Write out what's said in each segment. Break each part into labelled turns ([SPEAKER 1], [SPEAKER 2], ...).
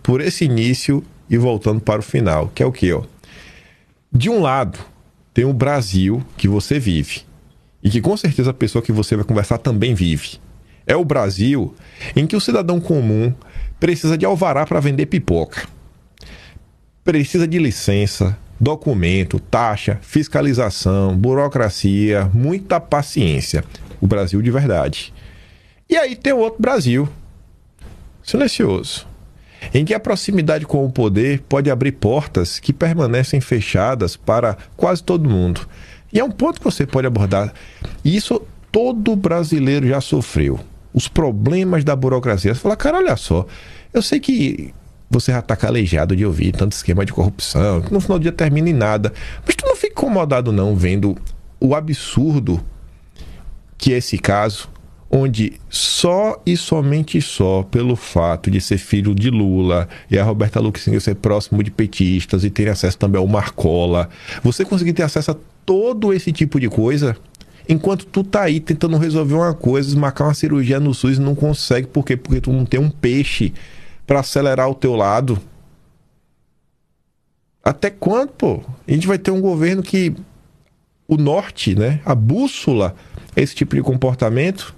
[SPEAKER 1] por esse início e voltando para o final, que é o quê? De um lado, tem o Brasil que você vive e que com certeza a pessoa que você vai conversar também vive. É o Brasil em que o cidadão comum precisa de alvará para vender pipoca. Precisa de licença, documento, taxa, fiscalização, burocracia, muita paciência. O Brasil de verdade. E aí tem o outro Brasil, silencioso, em que a proximidade com o poder pode abrir portas que permanecem fechadas para quase todo mundo. E é um ponto que você pode abordar. E isso todo brasileiro já sofreu. Os problemas da burocracia. Você fala, cara, olha só, eu sei que você já está calejado de ouvir tanto esquema de corrupção, que no final do dia termina em nada. Mas tu não fica incomodado não vendo o absurdo que é esse caso, onde só e somente só pelo fato de ser filho de Lula e a Roberta Luxemburgo ser próximo de petistas e ter acesso também ao Marcola, você conseguir ter acesso a todo esse tipo de coisa, enquanto tu tá aí tentando resolver uma coisa, marcar uma cirurgia no SUS e não consegue, por quê? Porque tu não tem um peixe para acelerar o teu lado. Até quando, pô? A gente vai ter um governo que o norte, né, a bússola é esse tipo de comportamento.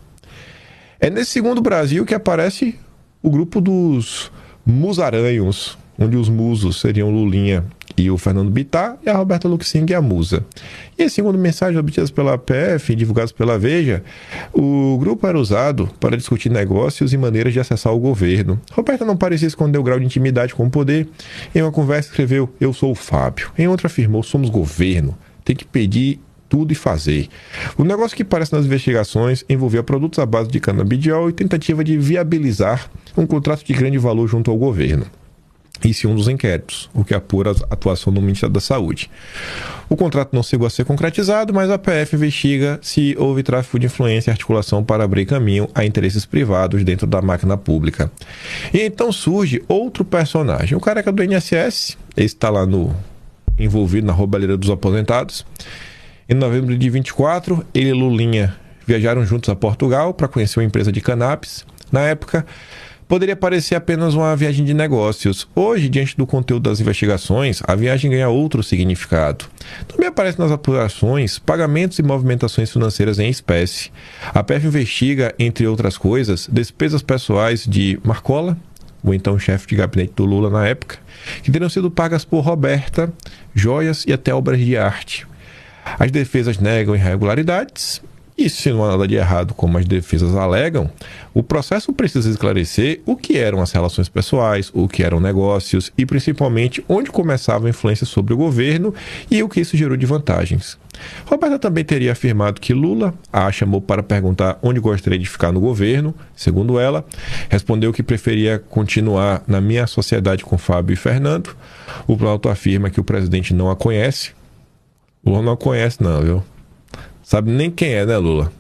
[SPEAKER 1] É nesse segundo Brasil que aparece o grupo dos musaranhos, onde os musos seriam Lulinha e o Fernando Bittar, e a Roberta Luxemburgo e a musa. E segundo mensagens obtidas pela PF e divulgadas pela Veja, o grupo era usado para discutir negócios e maneiras de acessar o governo. Roberta não parecia esconder o grau de intimidade com o poder. Em uma conversa escreveu, eu sou o Fábio. Em outra afirmou, somos governo. Tem que pedir tudo e fazer. O negócio que aparece nas investigações envolvia produtos à base de canabidiol e tentativa de viabilizar um contrato de grande valor junto ao governo. Isso é um dos inquéritos, o que apura a atuação do Ministério da Saúde. O contrato não chegou a ser concretizado, mas a PF investiga se houve tráfico de influência e articulação para abrir caminho a interesses privados dentro da máquina pública. E então surge outro personagem, o careca do INSS, esse está lá envolvido na roubalheira dos aposentados. Em novembro de 24, ele e Lulinha viajaram juntos a Portugal para conhecer uma empresa de cannabis. Na época, poderia parecer apenas uma viagem de negócios. Hoje, diante do conteúdo das investigações, a viagem ganha outro significado. Também aparece nas apurações pagamentos e movimentações financeiras em espécie. A PF investiga, entre outras coisas, despesas pessoais de Marcola, o então chefe de gabinete do Lula na época, que teriam sido pagas por Roberta, joias e até obras de arte. As defesas negam irregularidades e, se não há nada de errado como as defesas alegam, o processo precisa esclarecer o que eram as relações pessoais, o que eram negócios e, principalmente, onde começava a influência sobre o governo e o que isso gerou de vantagens. Roberta também teria afirmado que Lula a chamou para perguntar onde gostaria de ficar no governo. Segundo ela, respondeu que preferia continuar na minha sociedade com Fábio e Fernando. O Planalto afirma que o presidente não a conhece. Lula não a conhece não, viu? Sabe nem quem é, né, Lula?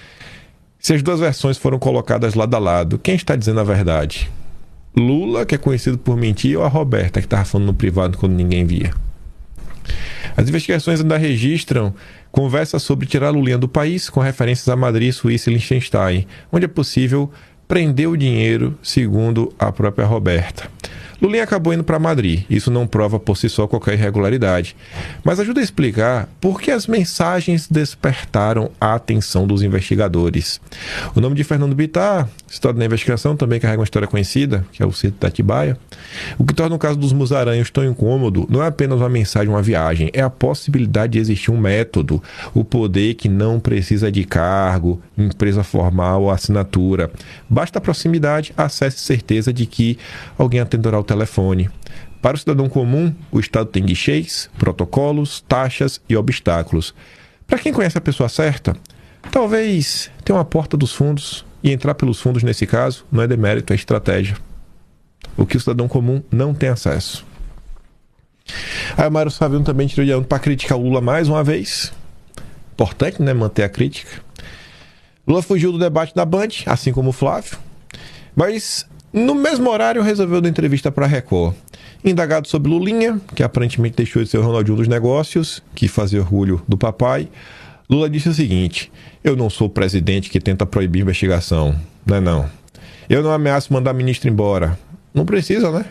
[SPEAKER 1] Se as duas versões foram colocadas lado a lado, quem está dizendo a verdade? Lula, que é conhecido por mentir, ou a Roberta, que estava falando no privado quando ninguém via? As investigações ainda registram conversas sobre tirar Lulinha do país, com referências a Madrid, Suíça e Liechtenstein, onde é possível prender o dinheiro, segundo a própria Roberta. Lulinha acabou indo para Madrid. Isso não prova por si só qualquer irregularidade, mas ajuda a explicar por que as mensagens despertaram a atenção dos investigadores. O nome de Fernando Bittar, história da investigação, também carrega uma história conhecida, que é o sítio da Atibaia. O que torna o caso dos musaranhos tão incômodo não é apenas uma mensagem, uma viagem, é a possibilidade de existir um método, o poder que não precisa de cargo, empresa formal ou assinatura. Basta a proximidade, acesso e certeza de que alguém atenderá o telefone. Para o cidadão comum, o Estado tem guichês, protocolos, taxas e obstáculos. Para quem conhece a pessoa certa, talvez tenha uma porta dos fundos, e entrar pelos fundos nesse caso não é demérito, é estratégia. O que o cidadão comum não tem acesso. Aí o Mário Saviano também tirou de onda para criticar o Lula mais uma vez. Importante, né, manter a crítica. Lula fugiu do debate da Band, assim como o Flávio, mas no mesmo horário resolveu dar entrevista para a Record. Indagado sobre Lulinha, que aparentemente deixou de ser o Ronaldinho dos negócios, que fazia orgulho do papai, Lula disse o seguinte: eu não sou o presidente que tenta proibir investigação. Não é não. Eu não ameaço mandar ministro embora. Não precisa, né?